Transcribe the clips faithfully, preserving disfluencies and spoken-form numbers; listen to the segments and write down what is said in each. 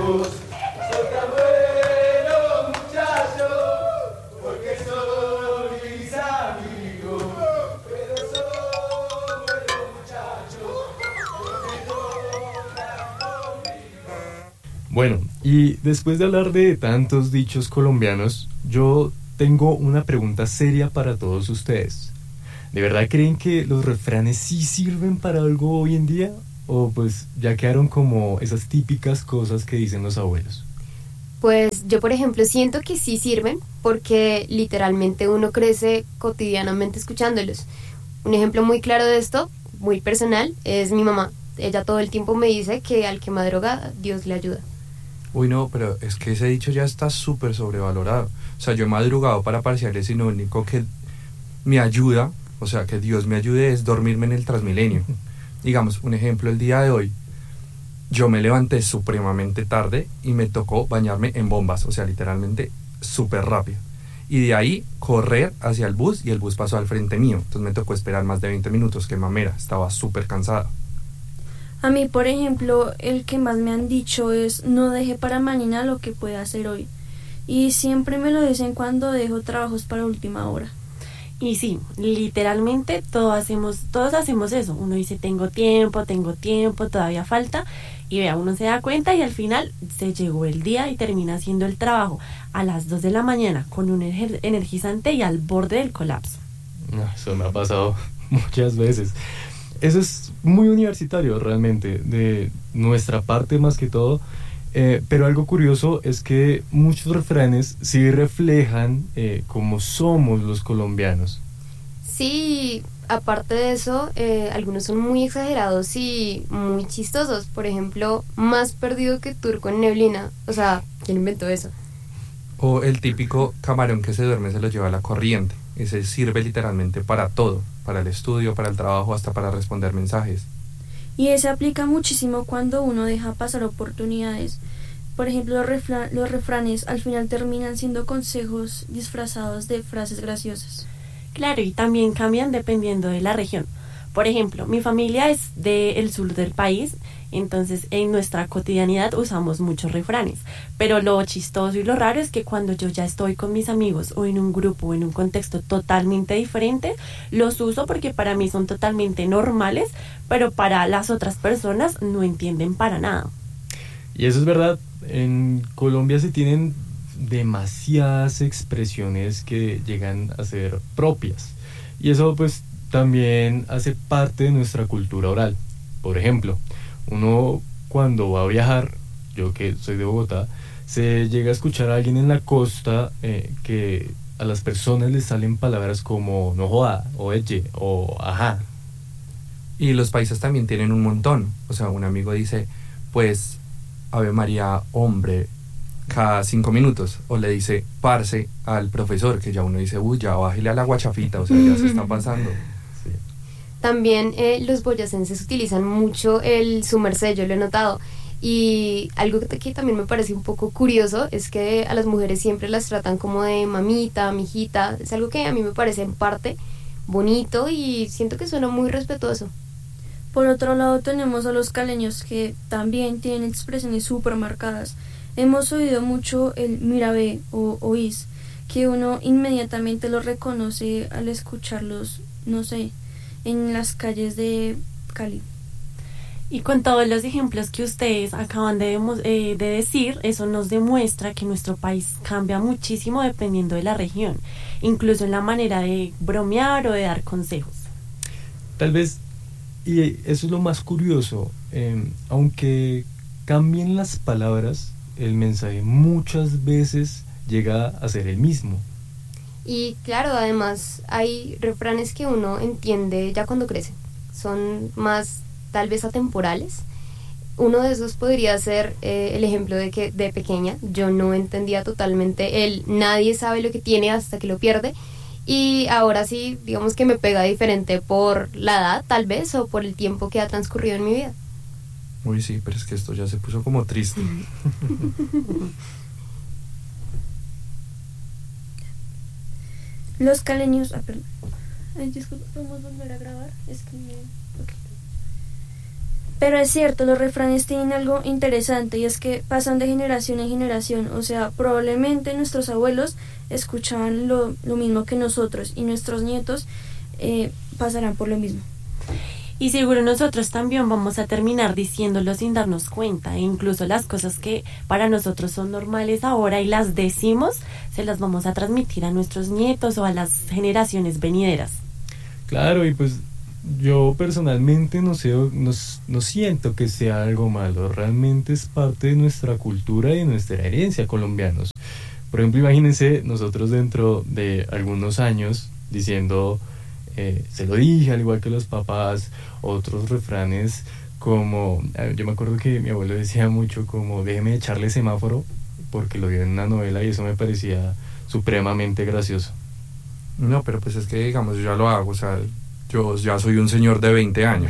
amigos. Soy tan bueno, muchacho, porque soy mis amigos. Pero soy bueno, muchacho, porque tocan conmigo. Bueno, y después de hablar de tantos dichos colombianos, yo tengo una pregunta seria para todos ustedes. ¿De verdad creen que los refranes sí sirven para algo hoy en día? ¿O pues ya quedaron como esas típicas cosas que dicen los abuelos? Pues yo, por ejemplo, siento que sí sirven porque literalmente uno crece cotidianamente escuchándolos. Un ejemplo muy claro de esto, muy personal, es mi mamá. Ella todo el tiempo me dice que al que madruga, Dios le ayuda. Uy, no, pero es que ese dicho ya está súper sobrevalorado. O sea, yo he madrugado para parciales y lo único que me ayuda, o sea, que Dios me ayude, es dormirme en el Transmilenio. Digamos, un ejemplo, el día de hoy, yo me levanté supremamente tarde y me tocó bañarme en bombas, o sea, literalmente súper rápido. Y de ahí correr hacia el bus y el bus pasó al frente mío. Entonces me tocó esperar más de veinte minutos, que mamera, estaba súper cansada. A mí, por ejemplo, el que más me han dicho es no deje para mañana lo que pueda hacer hoy. Y siempre me lo dicen cuando dejo trabajos para última hora. Y sí, literalmente todos hacemos, todos hacemos eso. Uno dice, tengo tiempo, tengo tiempo, todavía falta. Y vea, uno se da cuenta y al final se llegó el día y termina haciendo el trabajo a las dos de la mañana con un ener- energizante y al borde del colapso. Eso me ha pasado muchas veces. Eso es muy universitario realmente, de nuestra parte más que todo. Eh, pero algo curioso es que muchos refranes sí reflejan eh, cómo somos los colombianos. Sí, aparte de eso, eh, algunos son muy exagerados y muy chistosos. Por ejemplo, más perdido que turco en neblina. O sea, ¿quién inventó eso? O el típico camarón que se duerme se lo lleva la corriente. Ese sirve literalmente para todo, para el estudio, para el trabajo, hasta para responder mensajes. Y ese aplica muchísimo cuando uno deja pasar oportunidades. Por ejemplo, los, refra- los refranes al final terminan siendo consejos disfrazados de frases graciosas. Claro, y también cambian dependiendo de la región. Por ejemplo, mi familia es del sur del país, entonces en nuestra cotidianidad usamos muchos refranes. Pero lo chistoso y lo raro es que cuando yo ya estoy con mis amigos o en un grupo o en un contexto totalmente diferente, los uso porque para mí son totalmente normales, pero para las otras personas no entienden para nada. Y eso es verdad, en Colombia se tienen demasiadas expresiones que llegan a ser propias. Y eso pues también hace parte de nuestra cultura oral. Por ejemplo, uno cuando va a viajar, yo que soy de Bogotá, se llega a escuchar a alguien en la costa eh, que a las personas les salen palabras como no joda, o eche, o ajá. Y los países también tienen un montón. O sea, un amigo dice, pues, Ave María, hombre, cada cinco minutos. O le dice, parce, al profesor, que ya uno dice, uy, ya bájale a la guachafita, o sea, ya se está pasando. Sí. También eh, los boyacenses utilizan mucho el su merced, yo lo he notado. Y algo que, que también me parece un poco curioso es que a las mujeres siempre las tratan como de mamita, mijita. Es algo que a mí me parece en parte bonito y siento que suena muy respetuoso. Por otro lado tenemos a los caleños que también tienen expresiones súper marcadas. Hemos oído mucho el mira ve o oís, que uno inmediatamente lo reconoce al escucharlos, no sé, en las calles de Cali. Y con todos los ejemplos que ustedes acaban de, eh, de decir, eso nos demuestra que nuestro país cambia muchísimo dependiendo de la región, incluso en la manera de bromear o de dar consejos. Tal vez, y eso es lo más curioso, eh, aunque cambien las palabras, el mensaje muchas veces llega a ser el mismo. Y claro, además hay refranes que uno entiende ya cuando crece. Son más tal vez atemporales. Uno de esos podría ser eh, el ejemplo de que de pequeña yo no entendía totalmente el nadie sabe lo que tiene hasta que lo pierde, y ahora sí, digamos que me pega diferente por la edad tal vez o por el tiempo que ha transcurrido en mi vida. Uy, sí, pero es que esto ya se puso como triste. Los caleños... Ah, perdón. Ay, disculpa, ¿podemos volver a grabar? Es que me... Okay. Pero es cierto, los refranes tienen algo interesante y es que pasan de generación en generación. O sea, probablemente nuestros abuelos escuchaban lo, lo mismo que nosotros y nuestros nietos eh, pasarán por lo mismo. Y seguro nosotros también vamos a terminar diciéndolo sin darnos cuenta. E incluso las cosas que para nosotros son normales ahora y las decimos, se las vamos a transmitir a nuestros nietos o a las generaciones venideras. Claro, y pues yo personalmente no sé, no, no siento que sea algo malo. Realmente es parte de nuestra cultura y de nuestra herencia colombianos. Por ejemplo, imagínense nosotros dentro de algunos años diciendo... Eh, se lo dije, al igual que los papás, otros refranes como, eh, yo me acuerdo que mi abuelo decía mucho como, déjeme echarle semáforo, porque lo vi en una novela y eso me parecía supremamente gracioso. No, pero pues es que digamos, yo ya lo hago, o sea, yo ya soy un señor de veinte años.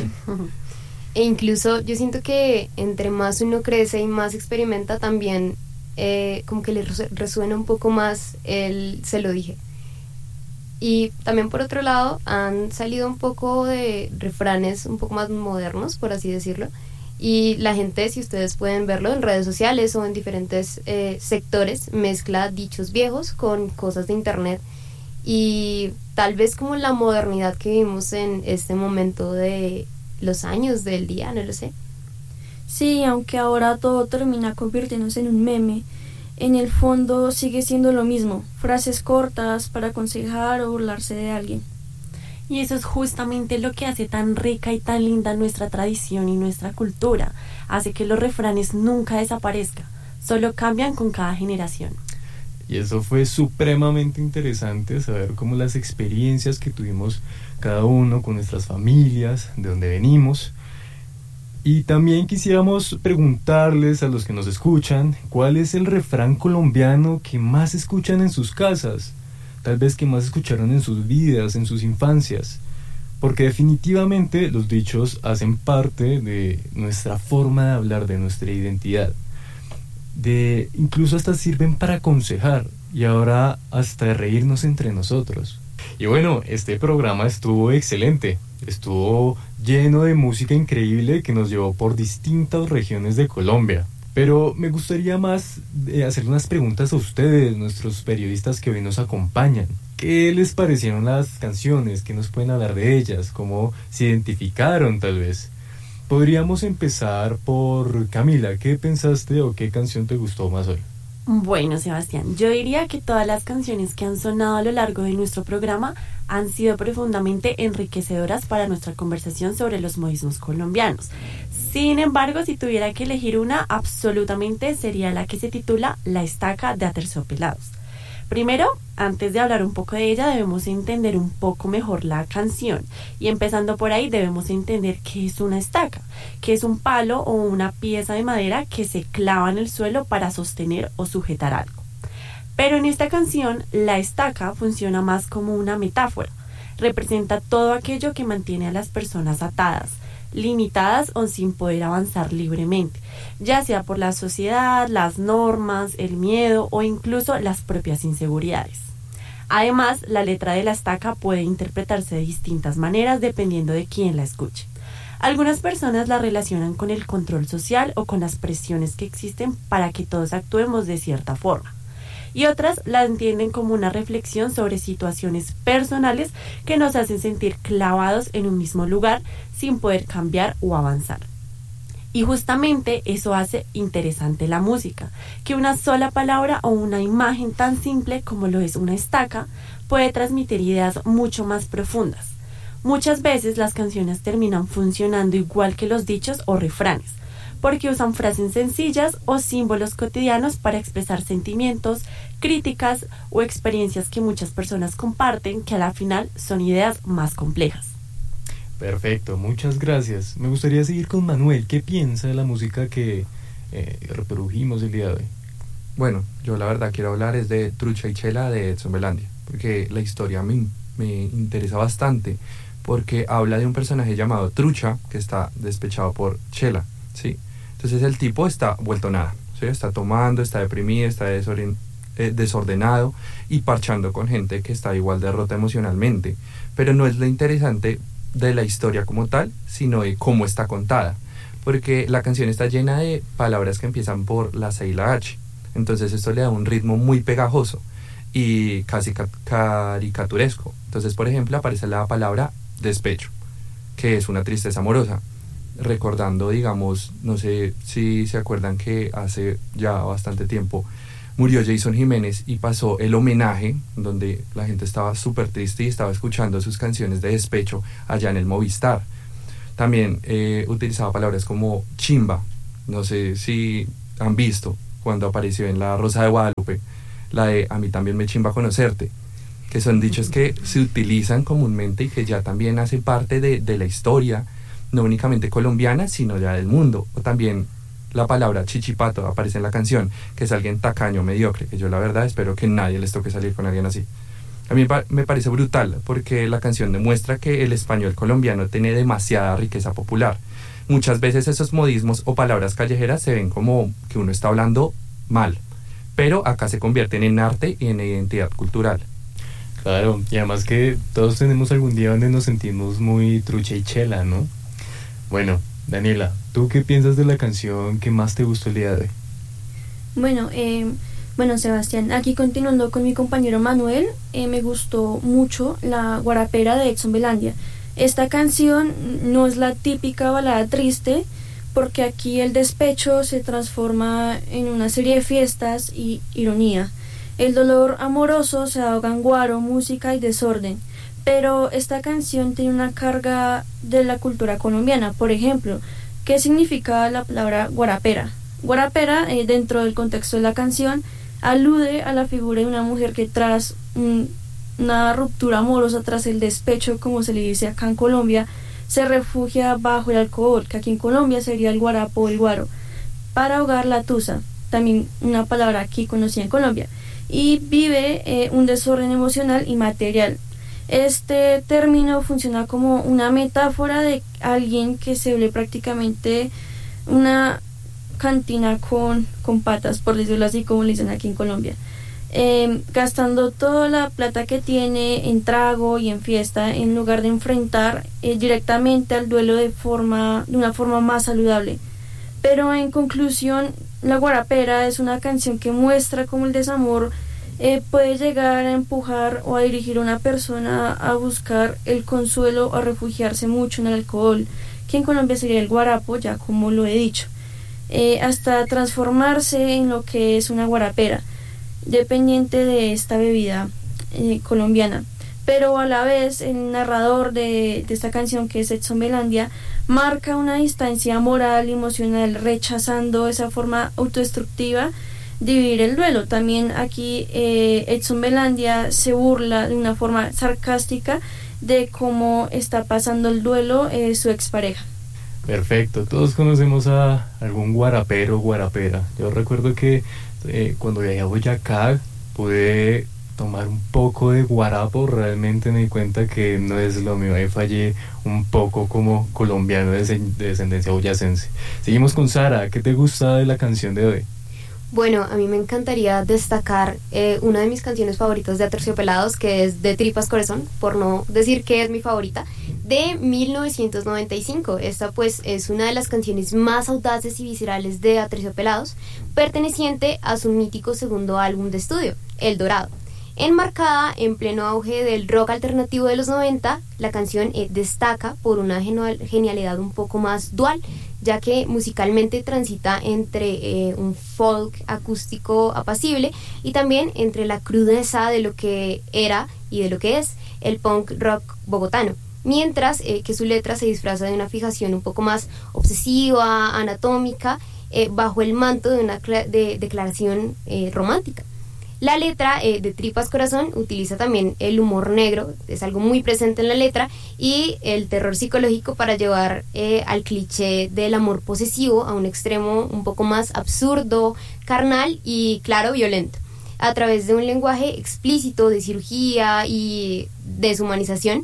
E incluso yo siento que entre más uno crece y más experimenta también, eh, como que le resuena un poco más el se lo dije. Y también por otro lado han salido un poco de refranes un poco más modernos, por así decirlo, y la gente, si ustedes pueden verlo en redes sociales o en diferentes eh, sectores, mezcla dichos viejos con cosas de internet y tal vez como la modernidad que vivimos en este momento de los años del día, no lo sé. Sí, aunque ahora todo termina convirtiéndose en un meme, en el fondo sigue siendo lo mismo, frases cortas para aconsejar o burlarse de alguien. Y eso es justamente lo que hace tan rica y tan linda nuestra tradición y nuestra cultura. Hace que los refranes nunca desaparezcan, solo cambian con cada generación. Y eso fue supremamente interesante, saber cómo las experiencias que tuvimos cada uno con nuestras familias, de dónde venimos. Y también quisiéramos preguntarles a los que nos escuchan, ¿cuál es el refrán colombiano que más escuchan en sus casas? Tal vez que más escucharon en sus vidas, en sus infancias. Porque definitivamente los dichos hacen parte de nuestra forma de hablar, de nuestra identidad. De, incluso hasta sirven para aconsejar y ahora hasta de reírnos entre nosotros. Y bueno, este programa estuvo excelente. Estuvo lleno de música increíble que nos llevó por distintas regiones de Colombia. Pero me gustaría más eh, hacer unas preguntas a ustedes, nuestros periodistas que hoy nos acompañan. ¿Qué les parecieron las canciones? ¿Qué nos pueden hablar de ellas? ¿Cómo se identificaron tal vez? Podríamos empezar por Camila. ¿Qué pensaste o qué canción te gustó más hoy? Bueno, Sebastián, yo diría que todas las canciones que han sonado a lo largo de nuestro programa han sido profundamente enriquecedoras para nuestra conversación sobre los modismos colombianos. Sin embargo, si tuviera que elegir una, absolutamente sería la que se titula La Estaca de Aterciopelados. Primero, antes de hablar un poco de ella, debemos entender un poco mejor la canción. Y empezando por ahí, debemos entender qué es una estaca, que es un palo o una pieza de madera que se clava en el suelo para sostener o sujetar algo. Pero en esta canción, la estaca funciona más como una metáfora. Representa todo aquello que mantiene a las personas atadas, limitadas o sin poder avanzar libremente, ya sea por la sociedad, las normas, el miedo o incluso las propias inseguridades. Además, la letra de la estaca puede interpretarse de distintas maneras dependiendo de quién la escuche. Algunas personas la relacionan con el control social o con las presiones que existen para que todos actuemos de cierta forma. Y otras la entienden como una reflexión sobre situaciones personales que nos hacen sentir clavados en un mismo lugar sin poder cambiar o avanzar. Y justamente eso hace interesante la música, que una sola palabra o una imagen tan simple como lo es una estaca puede transmitir ideas mucho más profundas. Muchas veces las canciones terminan funcionando igual que los dichos o refranes, porque usan frases sencillas o símbolos cotidianos para expresar sentimientos, críticas o experiencias que muchas personas comparten, que a la final son ideas más complejas. Perfecto, muchas gracias. Me gustaría seguir con Manuel. ¿Qué piensa de la música que eh, reprodujimos el día de hoy? Bueno, yo la verdad quiero hablar es de Trucha y Chela de Edson Belandia, porque la historia me, me interesa bastante, porque habla de un personaje llamado Trucha que está despechado por Chela, ¿sí? Entonces el tipo está vuelto nada, ¿sí? Está tomando, está deprimido, está desorden, eh, desordenado y parchando con gente que está igual de rota emocionalmente. Pero no es lo interesante de la historia como tal, sino de cómo está contada, porque la canción está llena de palabras que empiezan por la C y la H, entonces esto le da un ritmo muy pegajoso y casi ca- caricaturesco. Entonces, por ejemplo, aparece la palabra despecho, que es una tristeza amorosa, recordando, digamos, no sé si se acuerdan que hace ya bastante tiempo murió Jason Jiménez y pasó el homenaje donde la gente estaba súper triste y estaba escuchando sus canciones de despecho allá en el Movistar. También eh, utilizaba palabras como chimba, no sé si han visto cuando apareció en La Rosa de Guadalupe, la de a mí también me chimba conocerte, que son dichos que se utilizan comúnmente y que ya también hacen parte de, de la historia, no únicamente colombiana, sino ya del mundo. O también la palabra chichipato aparece en la canción, que es alguien tacaño, mediocre, que yo la verdad espero que nadie les toque salir con alguien así. A mí me parece brutal porque la canción demuestra que el español colombiano tiene demasiada riqueza popular. Muchas veces esos modismos o palabras callejeras se ven como que uno está hablando mal, pero acá se convierten en arte y en identidad cultural. Claro, y además que todos tenemos algún día donde nos sentimos muy trucha y chela, ¿no? Bueno, Daniela, ¿tú qué piensas de la canción que más te gustó el día de hoy? Bueno, eh, bueno Sebastián, aquí continuando con mi compañero Manuel, eh, me gustó mucho la Guarapera de Edson Belandia. Esta canción no es la típica balada triste, porque aquí el despecho se transforma en una serie de fiestas y ironía. El dolor amoroso se ahoga en guaro, música y desorden. Pero esta canción tiene una carga de la cultura colombiana. Por ejemplo, ¿qué significa la palabra guarapera? Guarapera, eh, dentro del contexto de la canción, alude a la figura de una mujer que tras un, una ruptura amorosa, tras el despecho, como se le dice acá en Colombia, se refugia bajo el alcohol, que aquí en Colombia sería el guarapo o el guaro, para ahogar la tusa, también una palabra aquí conocida en Colombia, y vive eh, un desorden emocional y material. Este término funciona como una metáfora de alguien que se ve prácticamente una cantina con, con patas, por decirlo así, como le dicen aquí en Colombia, eh, gastando toda la plata que tiene en trago y en fiesta, en lugar de enfrentar eh, directamente al duelo de forma de una forma más saludable. Pero en conclusión, La Guarapera es una canción que muestra cómo el desamor Eh, puede llegar a empujar o a dirigir a una persona a buscar el consuelo o a refugiarse mucho en el alcohol, que en Colombia sería el guarapo, ya como lo he dicho, eh, hasta transformarse en lo que es una guarapera, dependiente de esta bebida eh, colombiana. Pero a la vez el narrador de, de esta canción, que es Edson Belandia, marca una distancia moral y emocional, rechazando esa forma autodestructiva dividir el duelo. También aquí eh, Edson Belandia se burla de una forma sarcástica de cómo está pasando el duelo eh, su expareja. Perfecto, todos conocemos a algún guarapero o guarapera. Yo recuerdo que eh, cuando viajé a Boyacá pude tomar un poco de guarapo, realmente me di cuenta que no es lo mío, ahí fallé un poco como colombiano de, de descendencia boyacense. Seguimos con Sara, ¿qué te gusta de la canción de hoy? Bueno, a mí me encantaría destacar eh, una de mis canciones favoritas de Aterciopelados, que es De Tripas Corazón, por no decir que es mi favorita, de mil novecientos noventa y cinco. Esta pues es una de las canciones más audaces y viscerales de Aterciopelados, perteneciente a su mítico segundo álbum de estudio, El Dorado. Enmarcada en pleno auge del rock alternativo de los noventa, la canción eh, destaca por una genialidad un poco más dual, ya que musicalmente transita entre eh, un folk acústico apacible y también entre la crudeza de lo que era y de lo que es el punk rock bogotano, mientras eh, que su letra se disfraza de una fijación un poco más obsesiva, anatómica, eh, bajo el manto de una de declaración eh, romántica. La letra eh, de Tripas Corazón utiliza también el humor negro, es algo muy presente en la letra, y el terror psicológico para llevar eh, al cliché del amor posesivo a un extremo un poco más absurdo, carnal y, claro, violento, a través de un lenguaje explícito de cirugía y deshumanización.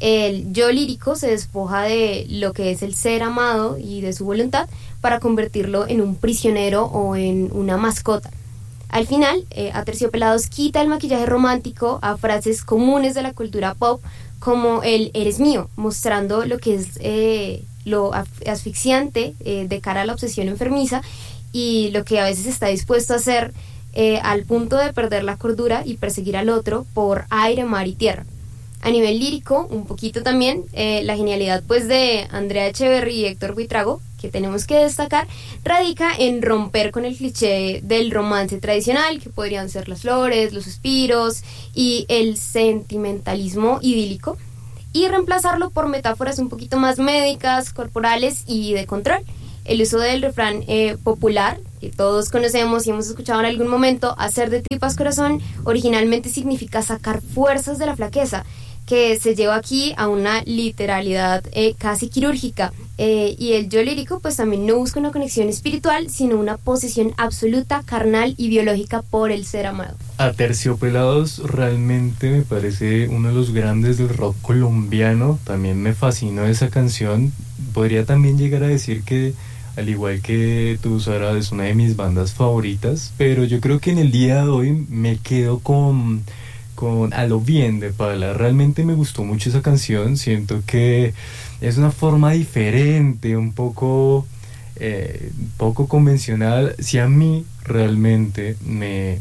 El yo lírico se despoja de lo que es el ser amado y de su voluntad para convertirlo en un prisionero o en una mascota. Al final, eh, Aterciopelados quita el maquillaje romántico a frases comunes de la cultura pop, como el eres mío, mostrando lo que es eh, lo asfixiante eh, de cara a la obsesión enfermiza y lo que a veces está dispuesto a hacer eh, al punto de perder la cordura y perseguir al otro por aire, mar y tierra. A nivel lírico, un poquito también, eh, la genialidad pues de Andrea Echeverry y Héctor Buitrago, que tenemos que destacar, radica en romper con el cliché del romance tradicional, que podrían ser las flores, los suspiros y el sentimentalismo idílico, y reemplazarlo por metáforas un poquito más médicas, corporales y de control. El uso del refrán eh, popular, que todos conocemos y hemos escuchado en algún momento, hacer de tripas corazón, originalmente significa sacar fuerzas de la flaqueza, que se lleva aquí a una literalidad eh, casi quirúrgica. Eh, y el yo lírico pues también no busca una conexión espiritual, sino una posesión absoluta, carnal y biológica por el ser amado. Aterciopelados realmente me parece uno de los grandes del rock colombiano. También me fascinó esa canción. Podría también llegar a decir que, al igual que tú, Sara, es una de mis bandas favoritas, pero yo creo que en el día de hoy me quedo con, con A lo bien de Paula. Realmente me gustó mucho esa canción. Siento que es una forma diferente, un poco, eh, poco convencional. Si a mí realmente me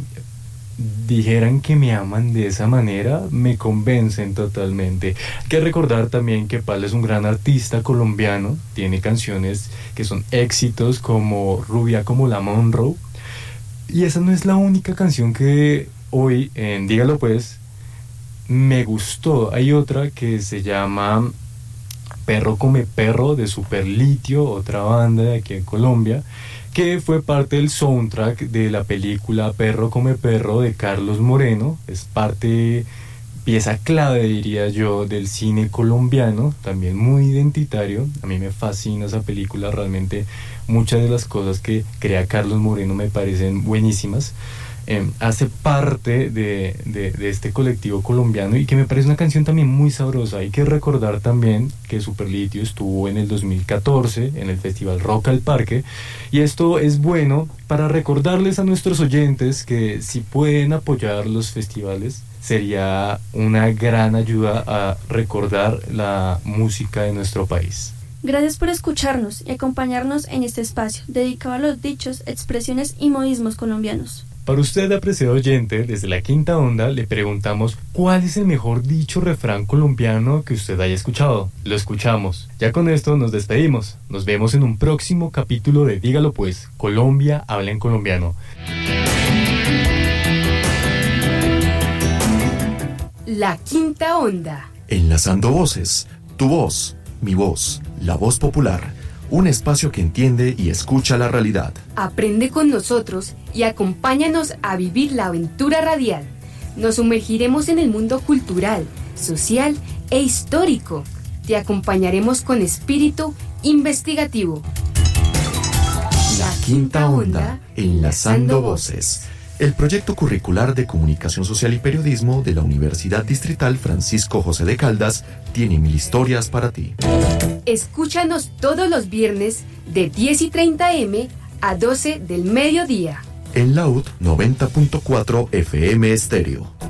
dijeran que me aman de esa manera, me convencen totalmente. Hay que recordar también que Paula es un gran artista colombiano, tiene canciones que son éxitos como Rubia como la Monroe, y esa no es la única canción que hoy en Dígalo Pues me gustó. Hay otra que se llama Perro come perro de Superlitio, otra banda de aquí en Colombia, que fue parte del soundtrack de la película Perro come perro de Carlos Moreno. Es parte, pieza clave, diría yo, del cine colombiano, también muy identitario. A mí me fascina esa película, realmente muchas de las cosas que crea Carlos Moreno me parecen buenísimas. Eh, hace parte de, de, de este colectivo colombiano y que me parece una canción también muy sabrosa. Hay que recordar también que Superlitio estuvo en el dos mil catorce en el Festival Rock al Parque, y esto es bueno para recordarles a nuestros oyentes que si pueden apoyar los festivales sería una gran ayuda a recordar la música de nuestro país. Gracias por escucharnos y acompañarnos en este espacio dedicado a los dichos, expresiones y modismos colombianos. Para usted, apreciado oyente, desde la Quinta Onda le preguntamos ¿cuál es el mejor dicho refrán colombiano que usted haya escuchado? Lo escuchamos. Ya con esto nos despedimos. Nos vemos en un próximo capítulo de Dígalo Pues, Colombia habla en colombiano. La Quinta Onda. Enlazando voces, tu voz, mi voz, la voz popular. Un espacio que entiende y escucha la realidad. Aprende con nosotros y acompáñanos a vivir la aventura radial. Nos sumergiremos en el mundo cultural, social e histórico. Te acompañaremos con espíritu investigativo. La Quinta Onda, enlazando voces. El proyecto curricular de Comunicación Social y Periodismo de la Universidad Distrital Francisco José de Caldas tiene mil historias para ti. Escúchanos todos los viernes de diez y treinta eme a doce del mediodía. En Laud noventa punto cuatro F M Estéreo.